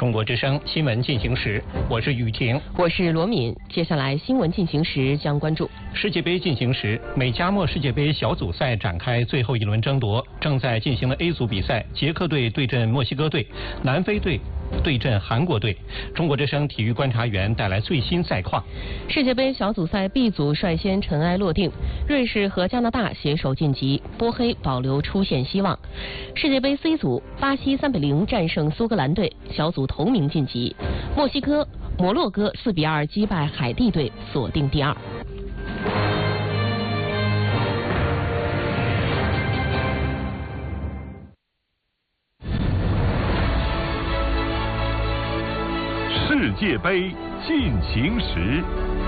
中国之声新闻进行时，我是雨婷， 我是罗敏。接下来新闻进行时将关注世界杯进行时，美加墨世界杯小组赛展开最后一轮争夺，正在进行的 A 组比赛，捷克队对阵墨西哥队，南非队对阵韩国队。中国之声体育观察员带来最新赛况。 世界杯小组赛 B 组率先尘埃落定，瑞士和加拿大携手晋级，波黑保留出线希望。世界杯 C 组，巴西3-0战胜苏格兰队，小组头名晋级。摩洛哥4-2击败海地队，锁定第二。 世界杯进行时。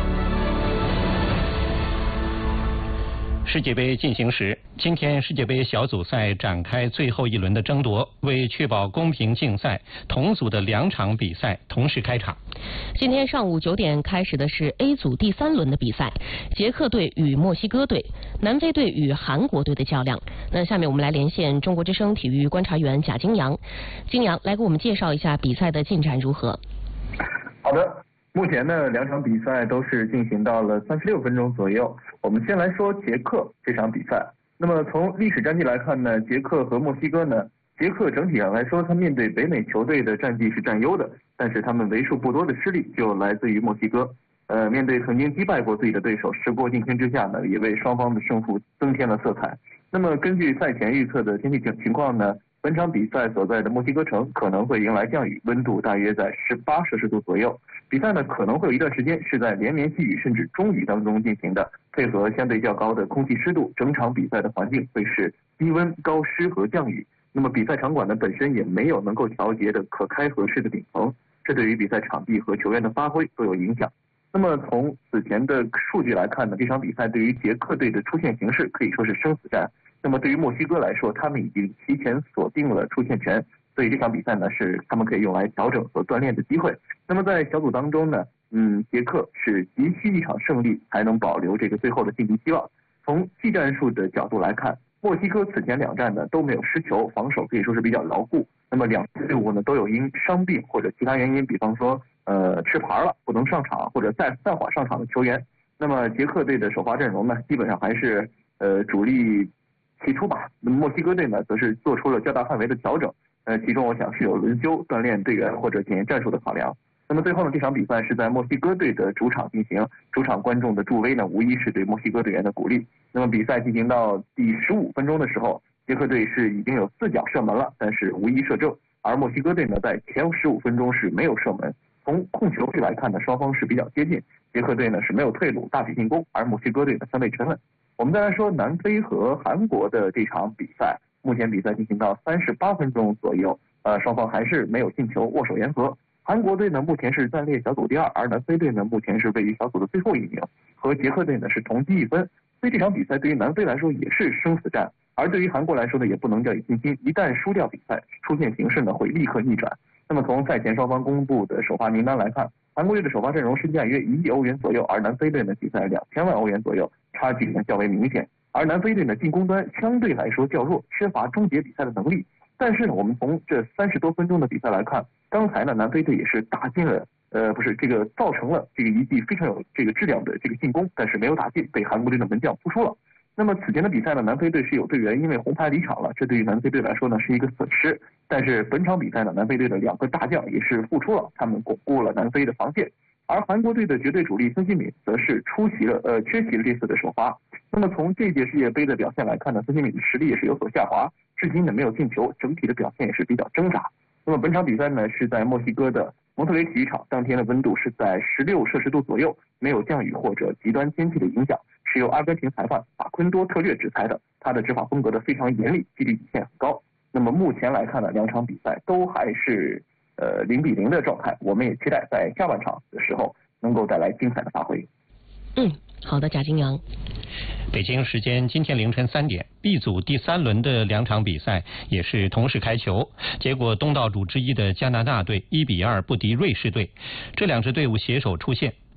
世界杯进行时，今天世界杯小组赛展开最后一轮的争夺，为确保公平竞赛，同组的2场比赛同时开场。 今天上午9点开始的是 A 组第3轮的比赛，捷克队与墨西哥队，南非队与韩国队的较量。那下面我们来连线中国之声体育观察员贾金阳，金阳来给我们介绍一下比赛的进展如何。 好的，目前呢2场比赛都是进行到了36分钟左右。我们先来说捷克这场比赛。那么从历史战绩来看呢，捷克和墨西哥呢，捷克整体上来说，他面对北美球队的战绩是占优的，但是他们为数不多的失利就来自于墨西哥。面对曾经击败过自己的对手，时过境迁之下呢，也为双方的胜负增添了色彩。那么根据赛前预测的天气情况呢，本场比赛所在的墨西哥城可能会迎来降雨，温度大约在18摄氏度左右。比赛呢可能会有一段时间是在连绵细雨甚至中雨当中进行的，配合相对较高的空气湿度，整场比赛的环境会是低温、高湿和降雨。那么比赛场馆呢本身也没有能够调节的可开合式的顶棚，这对于比赛场地和球员的发挥都有影响。那么从此前的数据来看呢，这场比赛对于捷克队的出线形势可以说是生死战。那么对于墨西哥来说，他们已经提前锁定了出线权，所以这场比赛呢是他们可以用来调整和锻炼的机会。那么在小组当中呢，捷克是急需一场胜利才能保留这个最后的晋级希望。从技战术的角度来看，墨西哥此前2战呢都没有失球，防守可以说是比较牢固。那么2支队伍呢都有因伤病或者其他原因，比方说吃牌了不能上场，或者暂缓上场的球员。那么捷克队的首发阵容呢基本上还是主力起初吧。那么墨西哥队呢则是做出了较大范围的调整，其中我想是有轮休锻炼队员或者检验战术的考量。那么最后呢，这场比赛是在墨西哥队的主场进行，主场观众的助威呢无疑是对墨西哥队员的鼓励。那么比赛进行到第15分钟的时候，捷克队是已经有4脚射门了，但是无一射正，而墨西哥队呢在前15分钟是没有射门。从控球率来看呢，双方是比较接近，捷克队呢是没有退路，大举进攻，而墨西哥队呢相对沉稳。我们再来说南非和韩国的这场比赛，目前比赛进行到38分钟左右，双方还是没有进球，握手言和。韩国队呢目前是暂列小组第2，而南非队呢目前是位于小组的最后一名，和捷克队呢是同积1分。所以这场比赛对于南非来说也是生死战，而对于韩国来说呢也不能掉以轻心，一旦输掉比赛，出线形势呢会立刻逆转。那么从赛前双方公布的首发名单来看，韩国队的首发阵容身价约1亿欧元左右，而南非队呢比赛2000万欧元左右，差距呢较为明显。而南非队呢进攻端相对来说较弱，缺乏终结比赛的能力。但是呢，我们从这30多分钟的比赛来看，刚才呢南非队也是打进了，造成了这个一记非常有这个质量的这个进攻，但是没有打进，被韩国队的门将扑出了。那么此前的比赛呢，南非队是有队员因为红牌离场了，这对于南非队来说呢是一个损失。但是本场比赛呢，南非队的2个大将也是复出了，他们巩固了南非的防线。而韩国队的绝对主力孙兴敏则是缺席了这次的首发。那么从这届世界杯的表现来看呢，孙兴敏的实力也是有所下滑，至今呢没有进球，整体的表现也是比较挣扎。那么本场比赛呢是在墨西哥的蒙特雷体育场，当天的温度是在16摄氏度左右，没有降雨或者极端天气的影响，是由阿根廷裁判法昆多特略执裁的，他的执法风格的非常严厉，纪律底线很高。那么目前来看呢，2场比赛都还是0-0的状态，我们也期待在下半场的时候能够带来精彩的发挥。 好的，贾金阳。 北京时间今天凌晨3点 ，B 组第3轮的2场比赛也是同时开球，结果东道主之一的加拿大队1-2不敌瑞士队，这2支队伍携手出线。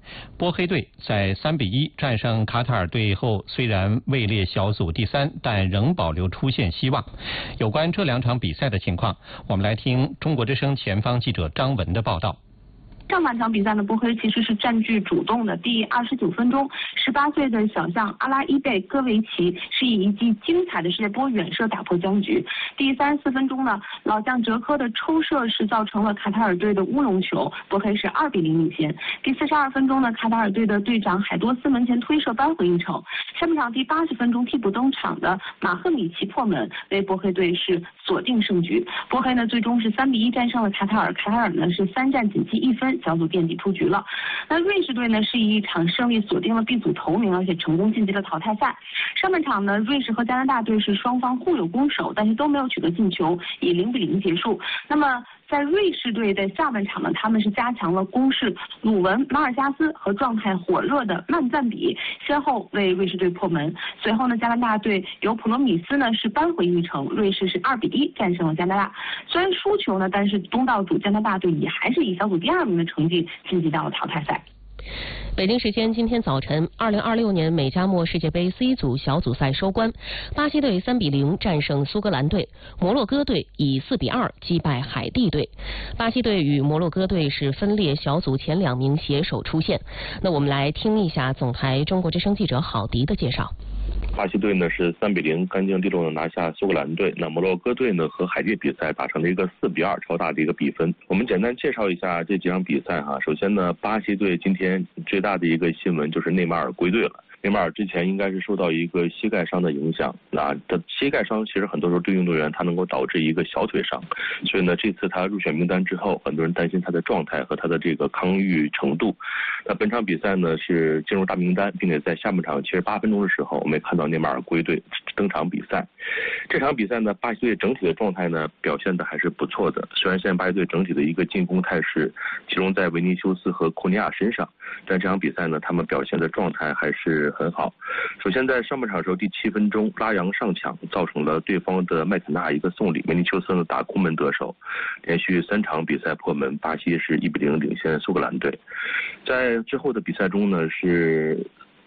波黑队在3-1战胜卡塔尔队后，虽然位列小组第3，但仍保留出线希望。有关这2场比赛的情况，我们来听中国之声前方记者张文的报道。 上半场比赛呢，波黑其实是占据主动的。第29分钟，18岁的小将阿拉伊贝戈维奇是以一记精彩的世界波远射打破僵局。第34分钟呢，老将哲科的抽射是造成了卡塔尔队的乌龙球，波黑是2-0领先。第42分钟呢，卡塔尔队的队长海多斯门前推射扳回一城。上半场第80分钟替补登场的马赫米奇破门，为波黑队是锁定胜局。波黑呢最终是3-1战胜了卡塔尔，卡塔尔呢是3战仅计1分。小组垫底出局了。那瑞士队呢是以一场胜利锁定了 B 组头名，而且成功晋级了淘汰赛。上半场呢，瑞士和加拿大队是双方互有攻守，但是都没有取得进球，以0-0结束。那么在瑞士队的下半场呢，他们是加强了攻势，鲁文、马尔加斯和状态火热的曼赞比先后为瑞士队破门。随后呢，加拿大队由普罗米斯呢是扳回一城，瑞士是2-1战胜了加拿大。虽然输球呢，但是东道主加拿大队也还是以小组第2名的成绩晋级到了淘汰赛。 北京时间今天早晨，2026年美加墨世界杯 C 组小组赛收官，巴西队3-0战胜苏格兰队，摩洛哥队以4-2击败海地队。巴西队与摩洛哥队是分列小组前2名携手出线。那我们来听一下总台中国之声记者郝迪的介绍。 巴西队呢是3-0干净利落的拿下苏格兰队，那摩洛哥队呢和海地比赛打成了一个4-2超大的一个比分。我们简单介绍一下这几场比赛哈。首先呢，巴西队今天最大的一个新闻就是内马尔归队了。内马尔之前应该是受到一个膝盖伤的影响，那他膝盖伤其实很多时候对运动员他能够导致一个小腿伤，所以呢这次他入选名单之后，很多人担心他的状态和他的这个康愈程度。那本场比赛呢是进入大名单，并且在下半场78分钟的时候，我们也看到内马尔归队登场比赛。这场比赛呢，巴西队整体的状态呢表现的还是不错的，虽然现在巴西队整体的一个进攻态势集中在维尼修斯和库尼亚身上，但这场比赛呢他们表现的状态还是很好。首先在上半场的时候第7分钟，拉扬上抢造成了对方的麦肯纳一个送礼，维尼修斯呢打空门得手，连续3场比赛破门，巴西是1-0领先苏格兰队。在之后的比赛中呢，是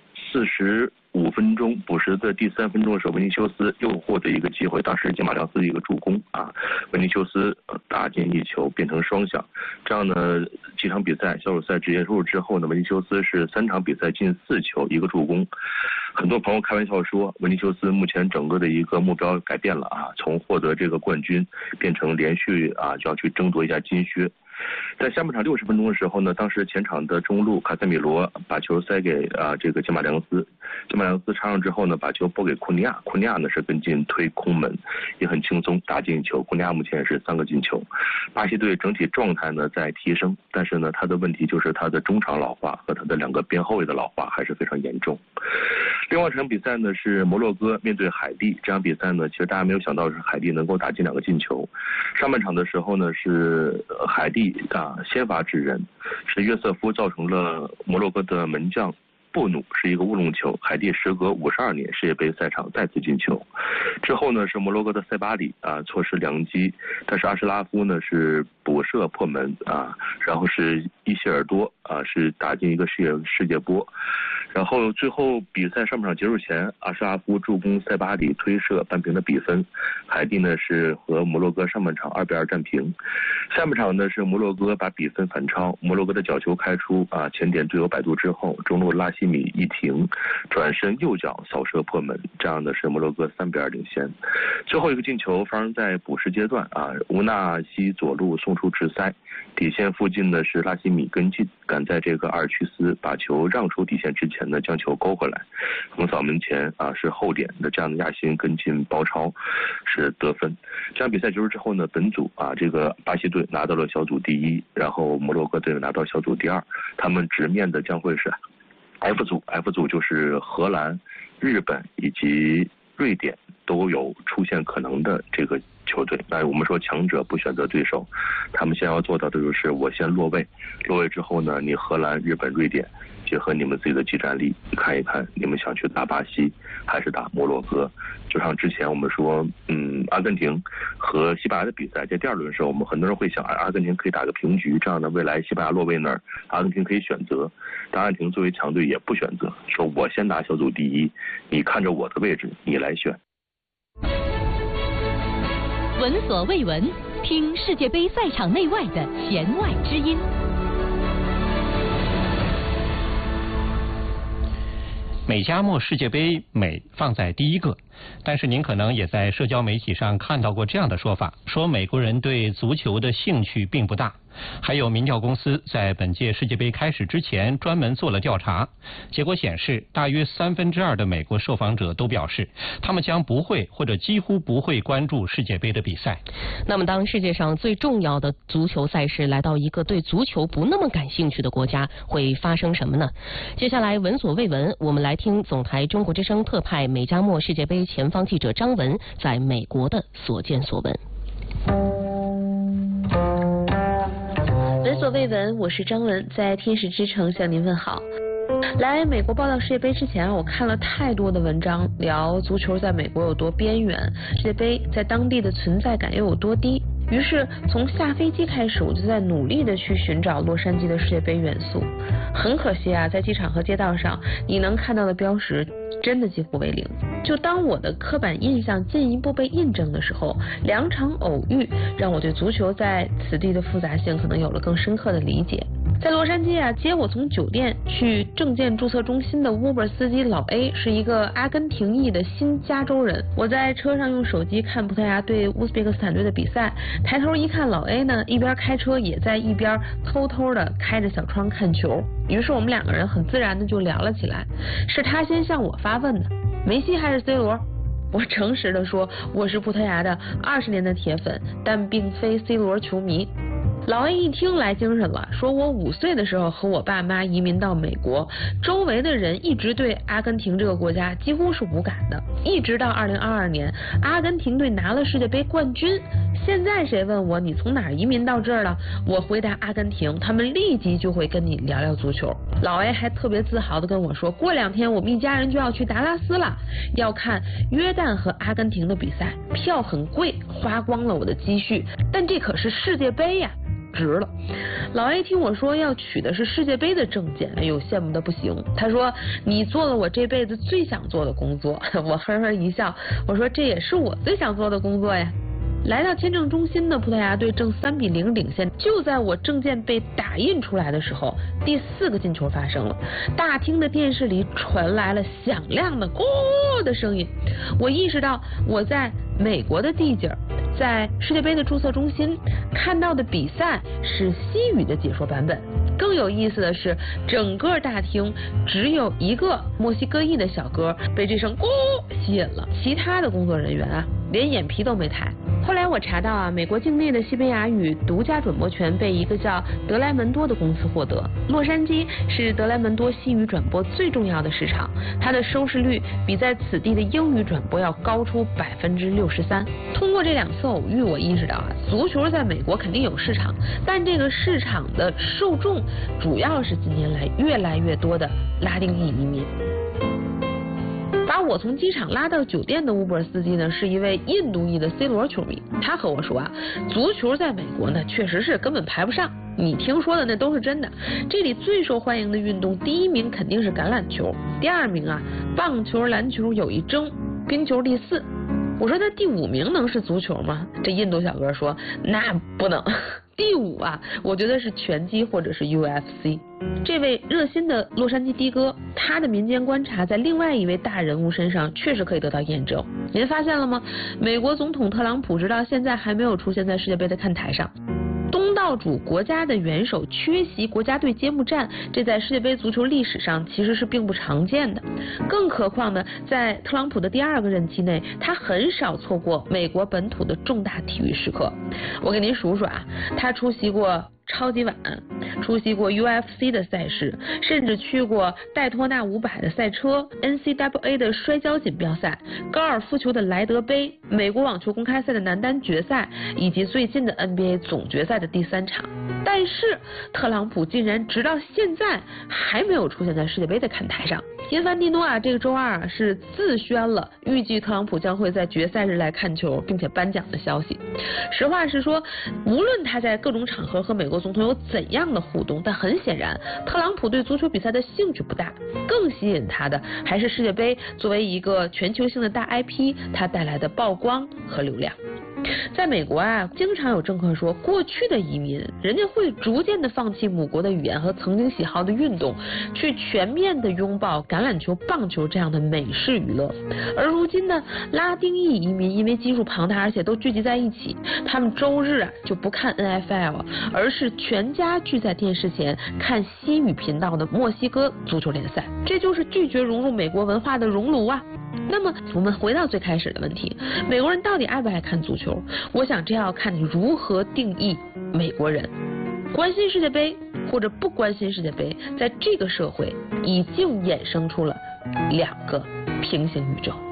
45分钟补时的第3分钟的时候，维尼修斯又获得一个机会，当时金马良斯的一个助攻啊，维尼修斯打进1球变成双响。这样呢，几场比赛小组赛直接入之后呢，维尼修斯是3场比赛进4球1个助攻。很多朋友开玩笑说，维尼修斯目前整个的一个目标改变了啊，从获得这个冠军变成连续就要去争夺一下金靴。在下半场60分钟的时候呢，当时前场的中路卡塞米罗把球塞给这个金马良斯，金马良斯插上之后呢，把球拨给库尼亚，库尼亚呢是跟进推空门，也很轻松打进球。库尼亚目前也是3个进球。巴西队整体状态呢在提升，但是呢他的问题就是他的中场老化和他的2个边后卫的老化还是非常严重。另外一场比赛呢是摩洛哥面对海地，这场比赛呢其实大家没有想到是海地能够打进2个进球。上半场的时候呢是海地先发制人，是约瑟夫造成了摩洛哥的门将布努是一个乌龙球，海地时隔52年世界杯赛场再次进球。之后呢是摩洛哥的塞巴里错失良机，但是阿什拉夫呢是补射破门然后是伊希尔多是打进一个世界波。然后最后比赛上半场结束前，阿什拉夫助攻塞巴里推射扳平的比分。海地呢是和摩洛哥上半场2-2战平。下半场呢是摩洛哥把比分反超，摩洛哥的角球开出前点队友摆渡之后，中路拉希米一停，转身右脚扫射破门，这样的是摩洛哥3-2领先。最后一个进球发生在补时阶段乌纳西左路送出直塞，底线附近呢是拉希米跟进，赶在这个阿尔屈斯把球让出底线之前呢将球勾回来，横扫门前是后点的这样的亚辛跟进包抄是得分。这场比赛结束之后呢，本组这个巴西队拿到了小组第1，然后摩洛哥队拿到小组第2，他们直面的将会是F 组 ，F 组就是荷兰、日本以及瑞典都有出现可能的这个球队。那我们说强者不选择对手，他们先要做到的就是我先落位，落位之后呢，你荷兰、日本、瑞典结合你们自己的技战力，看一看你们想去打巴西还是打摩洛哥。就像之前我们说，阿根廷和西班牙的比赛，在第2轮的时候，我们很多人会想，阿根廷可以打个平局，这样呢，未来西班牙落位那儿，阿根廷可以选择。但阿根廷作为强队也不选择，说我先拿小组第一，你看着我的位置，你来选。 闻所未闻，听世界杯赛场内外的弦外之音。 美加墨世界杯，美放在第一个。但是您可能也在社交媒体上看到过这样的说法，说美国人对足球的兴趣并不大。还有民调公司在本届世界杯开始之前专门做了调查，结果显示，大约2/3的美国受访者都表示，他们将不会或者几乎不会关注世界杯的比赛。 那么，当世界上最重要的足球赛事来到一个对足球不那么感兴趣的国家，会发生什么呢？接下来闻所未闻，我们来听总台中国之声特派美加墨世界杯前方记者张文在美国的所见所闻。 闻所未闻，我是张文，在天使之城向您问好。来美国报道世界杯之前，我看了太多的文章，聊足球在美国有多边缘，世界杯在当地的存在感又有多低。于是从下飞机开始，我就在努力的去寻找洛杉矶的世界杯元素。很可惜啊，在机场和街道上，你能看到的标识真的几乎为零。就当我的刻板印象进一步被印证的时候，2场偶遇让我对足球在此地的复杂性可能有了更深刻的理解。在洛杉矶啊，接我从酒店去证件注册中心的 Uber 司机老 A 是一个阿根廷裔的新加州人。我在车上用手机看葡萄牙对乌兹别克斯坦队的比赛，抬头一看，老 A 呢一边开车也在一边偷偷的开着小窗看球。于是我们2个人很自然的就聊了起来。是他先向我发问的，梅西还是 C 罗？我诚实的说，我是葡萄牙的20年的铁粉，但并非 C 罗球迷。老 A 一听来精神了，说我5岁的时候和我爸妈移民到美国，周围的人一直对阿根廷这个国家几乎是无感的，一直到2022年阿根廷队拿了世界杯冠军。现在谁问我你从哪儿移民到这儿了，我回答阿根廷，他们立即就会跟你聊聊足球。老 A 还特别自豪的跟我说，过2天我们一家人就要去达拉斯了，要看约旦和阿根廷的比赛，票很贵，花光了我的积蓄，但这可是世界杯呀，值了。老 A 听我说要取的是世界杯的证件，哎呦，羡慕的不行。他说你做了我这辈子最想做的工作。我呵呵一笑，我说这也是我最想做的工作呀。来到签证中心的葡萄牙队正3-0领先，就在我证件被打印出来的时候，第4个进球发生了。大厅的电视里传来了响亮的咕的声音，我意识到我在美国的地界，在世界杯的注册中心看到的比赛是西语的解说版本。更有意思的是，整个大厅只有一个墨西哥裔的小哥被这声咕吸引了，其他的工作人员啊连眼皮都没抬。后来我查到啊，美国境内的西班牙语独家转播权被一个叫德莱门多的公司获得。洛杉矶是德莱门多西语转播最重要的市场，它的收视率比在此地的英语转播要高出63%。通过这2次偶遇，我意识到啊，足球在美国肯定有市场，但这个市场的受众主要是近年来越来越多的拉丁裔移民。把我从机场拉到酒店的 Uber 司机呢，是一位印度裔的 C 罗球迷。他和我说啊，足球在美国呢确实是根本排不上，你听说的那都是真的。这里最受欢迎的运动，第1名肯定是橄榄球，第2名啊棒球、篮球有一争，冰球第4。我说那第5名能是足球吗？这印度小哥说那不能。第5啊，我觉得是拳击或者是 UFC。这位热心的洛杉矶的哥，他的民间观察在另外一位大人物身上确实可以得到验证。您发现了吗？美国总统特朗普直到现在还没有出现在世界杯的看台上。东道主国家的元首缺席国家队揭幕战，这在世界杯足球历史上其实是并不常见的。更何况呢，在特朗普的第2个任期内，他很少错过美国本土的重大体育时刻。我给您数数啊，他出席过超级碗， 出席过 UFC 的赛事，甚至去过戴托纳500的赛车、NCAA 的摔跤锦标赛、高尔夫球的莱德杯、美国网球公开赛的男单决赛，以及最近的 NBA 总决赛的第3场。但是特朗普竟然直到现在还没有出现在世界杯的看台上。因凡蒂诺这个周二是自宣了预计特朗普将会在决赛日来看球并且颁奖的消息。实话实说，无论他在各种场合和美国总统有怎样的互动，但很显然特朗普对足球比赛的兴趣不大，更吸引他的还是世界杯作为一个全球性的大 IP 它带来的曝光和流量。在美国经常有政客说，过去的移民人家会逐渐的放弃母国的语言和曾经喜好的运动，去全面的拥抱橄榄球、棒球这样的美式娱乐。而如今呢，拉丁裔移民因为基数庞大，而且都聚集在一起，他们周日就不看 NFL， 而是全家聚在电视前看西语频道的墨西哥足球联赛，这就是拒绝融入美国文化的熔炉啊。那么我们回到最开始的问题，美国人到底爱不爱看足球？我想这要看你如何定义美国人。关心世界杯或者不关心世界杯，在这个社会已经衍生出了2个平行宇宙。